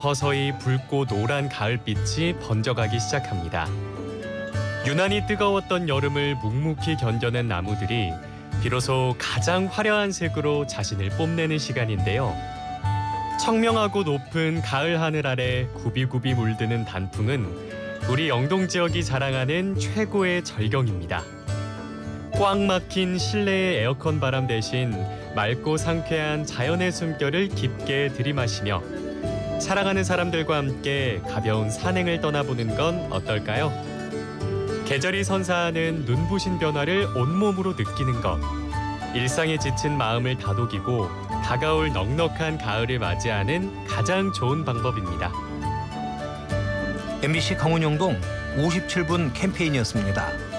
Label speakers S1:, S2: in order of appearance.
S1: 서서히 붉고 노란 가을빛이 번져가기 시작합니다. 유난히 뜨거웠던 여름을 묵묵히 견뎌낸 나무들이 비로소 가장 화려한 색으로 자신을 뽐내는 시간인데요. 청명하고 높은 가을 하늘 아래 굽이굽이 물드는 단풍은 우리 영동 지역이 자랑하는 최고의 절경입니다. 꽉 막힌 실내의 에어컨 바람 대신 맑고 상쾌한 자연의 숨결을 깊게 들이마시며 사랑하는 사람들과 함께 가벼운 산행을 떠나보는 건 어떨까요? 계절이 선사하는 눈부신 변화를 온몸으로 느끼는 것. 일상에 지친 마음을 다독이고 다가올 넉넉한 가을을 맞이하는 가장 좋은 방법입니다.
S2: MBC 강원영동 57분 캠페인이었습니다.